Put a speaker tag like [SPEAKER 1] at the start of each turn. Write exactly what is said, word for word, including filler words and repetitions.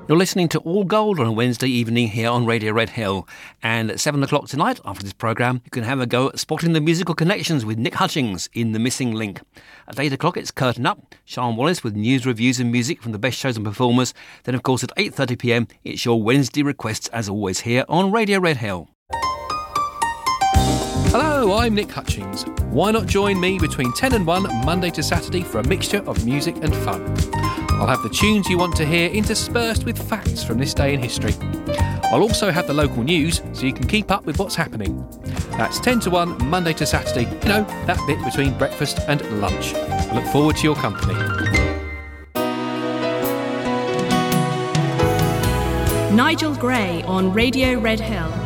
[SPEAKER 1] You're listening to All Gold on a Wednesday evening here on Radio Red Hill. And at seven o'clock tonight, after this programme, you can have a go at spotting the musical connections with Nick Hutchings in The Missing Link. At eight o'clock, it's Curtain Up. Sian Wallace with news, reviews and music from the best shows and performers. Then, of course, at eight thirty p m, it's your Wednesday requests, as always, here on Radio Red Hill.
[SPEAKER 2] Hello, I'm Nick Hutchings. Why not join me between ten and one, Monday to Saturday, for a mixture of music and fun? I'll have the tunes you want to hear interspersed with facts from this day in history. I'll also have the local news so you can keep up with what's happening. That's ten to one, Monday to Saturday, you know, that bit between breakfast and lunch. I look forward to your company.
[SPEAKER 3] Nigel Gray on Radio Red Hill.